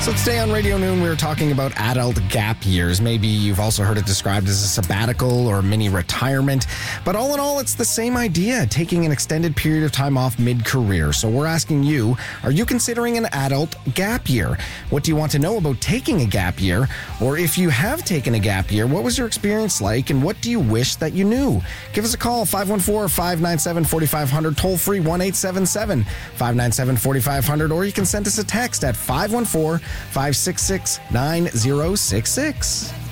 So today on Radio Noon, we were talking about adult gap years. Maybe you've also heard it described as a sabbatical or mini retirement. But all in all, it's the same idea, taking an extended period of time off mid-career. So we're asking you, are you considering an adult gap year? What do you want to know about taking a gap year? Or if you have taken a gap year, what was your experience like and what do you wish that you knew? Give us a call, 514-597-4500, toll free 1-877-597-4500, or you can send us a text at 514-566-9066.